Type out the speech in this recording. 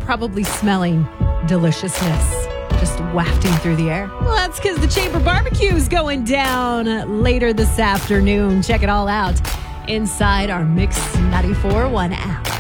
probably smelling deliciousness just wafting through the air. Well, that's because the Chamber Barbecue is going down later this afternoon. Check it all out inside our Mix 94.1 app.